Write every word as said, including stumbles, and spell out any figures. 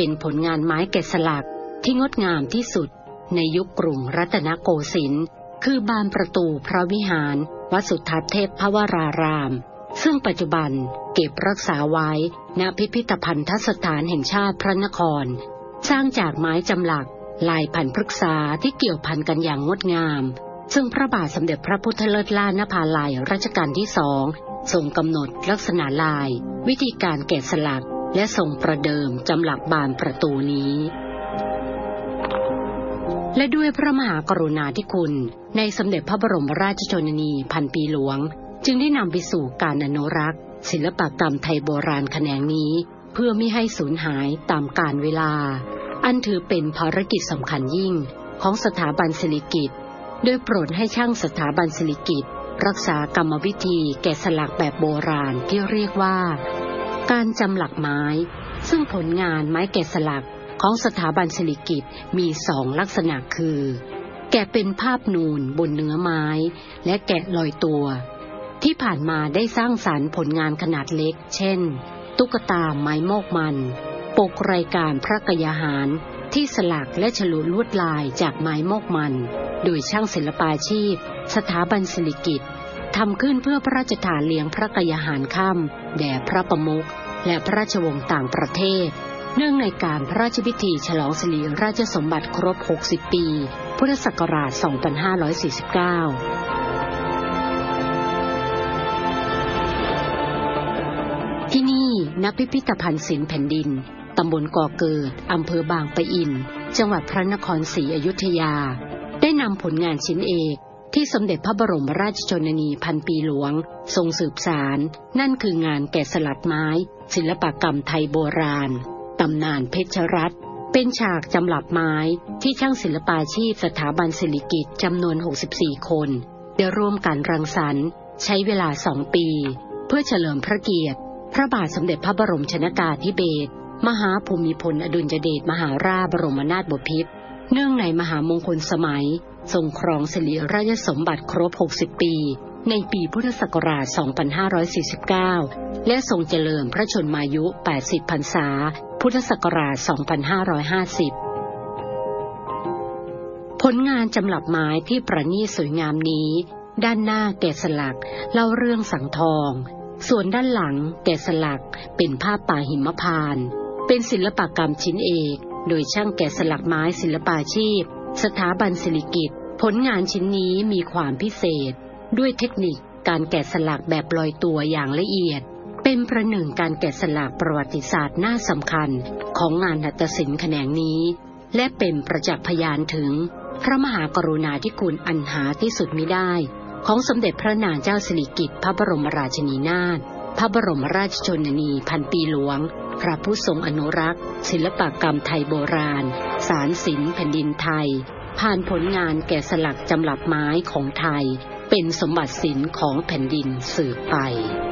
เป็นผลงานไม้แกะสลักที่งดงามที่สุดในยุคกรุงรัตนโกสินทร์คือบานประตูพระวิหารวัดสุทัศน์เทพวรารามซึ่งปัจจุบันเก็บรักษาไว้ณพิพิธภัณฑสถานแห่งชาติพระนครสร้างจากไม้จำหลักลายพันธุ์พฤกษาที่เกี่ยวพันกันอย่างงดงามซึ่งพระบาทสมเด็จพระพุทธเลิศล่านภาลัยรัชกาลที่สองทรงกำหนดลักษณะลายวิธีการแกะสลักและทรงประเดิมจำหลักบานประตูนี้และด้วยพระมหากรุณาธิคุณในสมเด็จพระบรมราชชนนีพันปีหลวงจึงได้นำไปสู่การอนุรักษ์ศิลปกรรมไทยโบราณแขนงนี้เพื่อไม่ให้สูญหายตามกาลเวลาอันถือเป็นภารกิจสำคัญยิ่งของสถาบันศิริกิติ์โดยโปรดให้ช่างสถาบันศิริกิติ์รักษากรรมวิธีแกะสลักแบบโบราณที่เรียกว่าการจำหลักไม้ซึ่งผลงานไม้แกะสลักของสถาบันศิริกิติ์มีสองลักษณะคือแกะเป็นภาพนูนบนเนื้อไม้และแกะลอยตัวที่ผ่านมาได้สร้างสรรค์ผลงานขนาดเล็กเช่นตุ๊กตาไม้โมกมันปกรายการพระกยาหารที่สลักและฉลุลวดลายจากไม้โมกมันโดยช่างศิลปาชีพสถาบันศิริกิติ์ทำขึ้นเพื่อพระราชทานเลี้ยงพระกยาหารค่ำแด่พระประมุขและพระราชวงศ์ต่างประเทศเนื่องในการพระราชพิธีฉลองสิริราชสมบัติครบหกสิบปีพุทธศักราชสองพันห้าร้อยสี่สิบเก้าที่นี่ณพิพิธภัณฑ์ศิลป์แผ่นดินตำบลก่อเกิดอำเภอบางปะอินจังหวัดพระนครศรีอยุธยาได้นำผลงานชิ้นเอกที่สมเด็จพระบรมราชชนนีพันปีหลวงทรงสืบสารนั่นคืองานแกะสลักไม้ศิลปกรรมไทยโบราณตำนานเพชรรัตน์เป็นฉากจำหลักไม้ที่ช่างศิลปาชีพสถาบันศิริกิติ์จำนวนหกสิบสี่คนได้ร่วมกันรังสรรค์ใช้เวลาสองปีเพื่อเฉลิมพระเกียรติพระบาทสมเด็จพระบรมชนกาธิเบศรมหาภูมิพลอดุลยเดชมหาราชบรมนาถบพิตรเนื่องในมหามงคลสมัยทรงครองสิริราชสมบัติครบหกสิบปีในปีพุทธศักราชสองพันห้าร้อยสี่สิบเก้าและทรงเจริญพระชนมายุแปดสิบพรรษาพุทธศักราชสองพันห้าร้อยห้าสิบผลงานจำหลักไม้ที่ประณีตสวยงามนี้ด้านหน้าแกะสลักเล่าเรื่องสังทองส่วนด้านหลังแกะสลักเป็นภาพป่าหิมพานต์เป็นศิลปกรรมชิ้นเอกโดยช่างแกะสลักไม้ศิลปาชีพสถาบันศิริกิติ์ผลงานชิ้นนี้มีความพิเศษด้วยเทคนิคการแกะสลักแบบลอยตัวอย่างละเอียดเป็นประหนึ่งการแกะสลักประวัติศาสตร์น่าสำคัญของงานหัตถศิลป์แขนงนี้และเป็นประจักษ์พยานถึงพระมหากรุณาธิคุณอันหาที่สุดมิได้ของสมเด็จพระนางเจ้าสิริกิติ์พระบรมราชินีนาถพระบรมราชชนนีพันปีหลวงพระผู้ทรงอนุรักษ์ศิลปกรรมไทยโบราณสารศิลป์แผ่นดินไทยผ่านผลงานแกะสลักจำหลักไม้ของไทยเป็นสมบัติศิลป์ของแผ่นดินสืบไป